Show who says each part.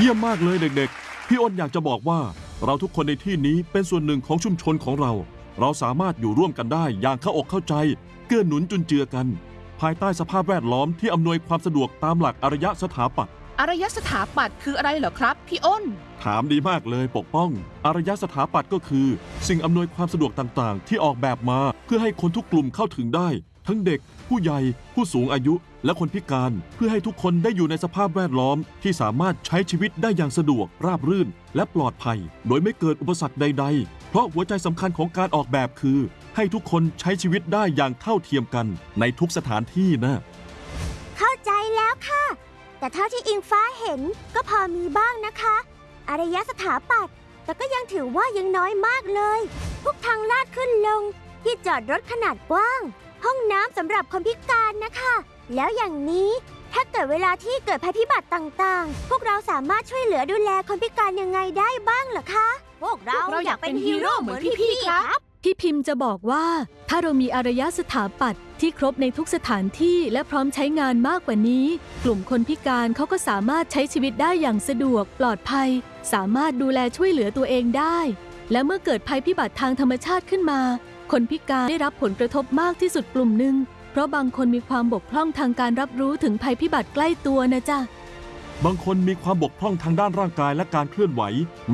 Speaker 1: เยี่ยมมากเลยเด็กๆพี่อ้นอยากจะบอกว่าเราทุกคนในที่นี้เป็นส่วนหนึ่งของชุมชนของเราสามารถอยู่ร่วมกันได้อย่างเข้าอกเข้าใจเกื้อหนุนจุนเจือกันภายใต้สภาพแวดล้อมที่อำนวยความสะดวกตามหลักอารยสถาปัตย์
Speaker 2: อารยสถาปัตย์คืออะไรเหรอครับพี่อ้น
Speaker 1: ถามดีมากเลยปกป้องอารยสถาปัตย์ก็คือสิ่งอำนวยความสะดวกต่างๆที่ออกแบบมาเพื่อให้คนทุกกลุ่มเข้าถึงได้ทั้งเด็กผู้ใหญ่ผู้สูงอายุและคนพิการเพื่อให้ทุกคนได้อยู่ในสภาพแวดล้อมที่สามารถใช้ชีวิตได้อย่างสะดวกราบรื่นและปลอดภัยโดยไม่เกิดอุปสรรคใดๆเพราะหัวใจสำคัญของการออกแบบคือให้ทุกคนใช้ชีวิตได้อย่างเท่าเทียมกันในทุกสถานที่นะ
Speaker 3: เข้าใจแล้วค่ะแต่เท่าที่อิงฟ้าเห็นก็พอมีบ้างนะคะอารยสถาปัตย์แต่ก็ยังถือว่ายังน้อยมากเลยพวกทางลาดขึ้นลงที่จอดรถขนาดกว้างห้องน้ำสำหรับคนพิการนะคะแล้วอย่างนี้ถ้าเกิดเวลาที่เกิดภัยพิบัติต่างๆพวกเราสามารถช่วยเหลือดูแลคนพิการยังไงได้บ้างเหรอคะพวกเราอยากเป็นฮีโร่เหมือนพี่ๆครับ
Speaker 4: พี่พิมพ์จะบอกว่าถ้าเรามีอารยสถาปัตย์ที่ครบในทุกสถานที่และพร้อมใช้งานมากกว่านี้กลุ่มคนพิการเขาก็สามารถใช้ชีวิตได้อย่างสะดวกปลอดภัยสามารถดูแลช่วยเหลือตัวเองได้และเมื่อเกิดภัยพิบัติทางธรรมชาติขึ้นมาคนพิการได้รับผลกระทบมากที่สุดกลุ่มหนึ่งเพราะบางคนมีความบกพร่องทางการรับรู้ถึงภัยพิบัติใกล้ตัวนะจ๊ะ
Speaker 1: บางคนมีความบกพร่องทางด้านร่างกายและการเคลื่อนไหว